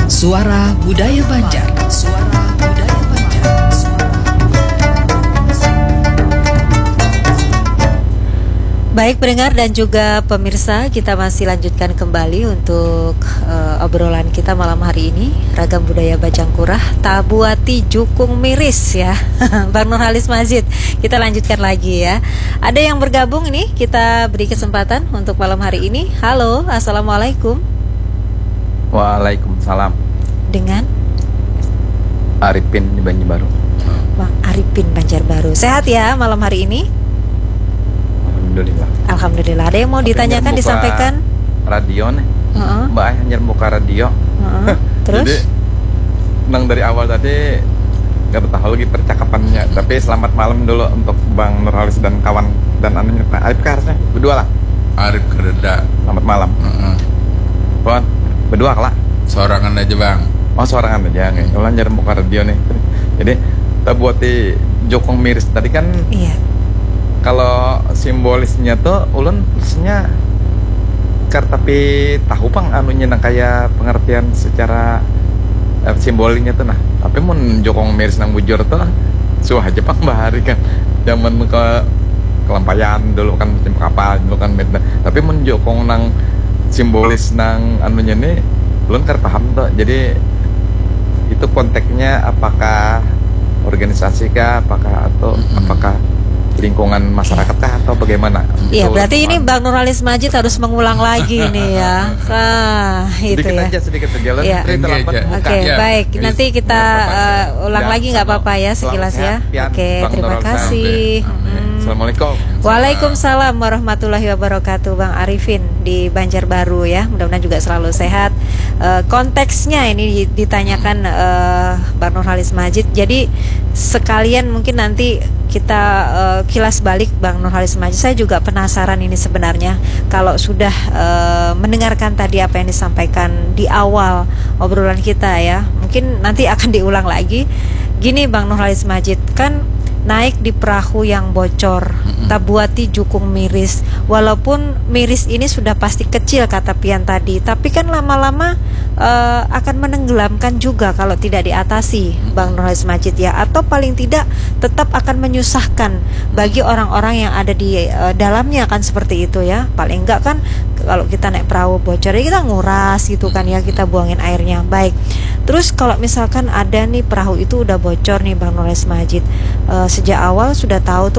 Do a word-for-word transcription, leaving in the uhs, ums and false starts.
Suara Budaya Banjar. Suara Budaya Banjar. Baik pendengar dan juga pemirsa, kita masih lanjutkan kembali untuk uh, obrolan kita malam hari ini. Ragam Budaya Bajangkurah, Tabuati Jukung Miris ya. Bang Nurhalis Majid, kita lanjutkan lagi ya. Ada yang bergabung ini, kita beri kesempatan untuk malam hari ini. Halo, Assalamualaikum. Waalaikumsalam. Dengan Arifin di Banjarbaru. Bang Arifin Banjarbaru. Sehat ya malam hari ini? Alhamdulillah. Alhamdulillah. Ada yang mau Tapi ditanyakan, buka disampaikan? Radio nih. Uh-uh. Mbak hanya buka radio. Uh-uh. Terus? Jadi nang dari awal tadi nggak tahu lagi percakapannya. Tapi selamat malam dulu untuk Bang Nurhalis dan kawan dan anunya Pak Arif harusnya berdua lah. Arif Kereda. Selamat malam. Uh-uh. Bon, berdua lah. Sorangan aja bang. Oh sorangan aja nih. Kalau hanya buka radio nih. Jadi Tabuati Jukung Miris tadi kan. Iya. Kalau simbolisnya tuh ulun terusnya kar tapi tahu pang anunya nang kayak pengertian secara eh, simbolnya tuh nah. Tapi mun Jukung Miris nang bujur tuh suah aja pang bahari kan. Zaman ke kelampayan dulu kan musim kapal dulu kan medna. Tapi mun Jukung nang simbolis nang anunya nih ulun kar paham tuh. Jadi itu konteksnya apakah organisasi kah apakah atau mm-hmm. apakah lingkungan masyarakat kah atau bagaimana? Iya, berarti ini Bang Nurhalis Majid harus mengulang lagi nih ya. Ah, itu sedikit ya. aja, sedikit aja. Ya. Oke, okay, ya. baik. Nanti kita uh, ulang ya, lagi nggak apa-apa ya sekilas ya. Oke, okay, terima kasih. Hmm. Assalamualaikum. Waalaikumsalam warahmatullahi wabarakatuh, Bang Arifin di Banjarbaru ya. Mudah-mudahan juga selalu sehat. Uh, konteksnya ini ditanyakan uh, Bang Nurhalis Majid. Jadi sekalian mungkin nanti kita uh, kilas balik Bang Nurhalis Majid. Saya juga penasaran ini sebenarnya kalau sudah uh, mendengarkan tadi apa yang disampaikan di awal obrolan kita ya. Mungkin nanti akan diulang lagi. Gini Bang Nurhalis Majid, kan naik di perahu yang bocor, Tabuati Jukung Miris. Walaupun miris ini sudah pasti kecil kata Pian tadi, tapi kan lama-lama uh, akan menenggelamkan juga kalau tidak diatasi, Bang Nurhalis Majid ya. Atau paling tidak tetap akan menyusahkan bagi orang-orang yang ada di uh, dalamnya kan seperti itu ya. Paling enggak kan kalau kita naik perahu bocor ya kita nguras gitu kan ya, kita buangin airnya. Baik. Terus kalau misalkan ada nih perahu itu udah bocor nih Bang Nurhalis Majid, uh, sejak awal sudah tahu tuh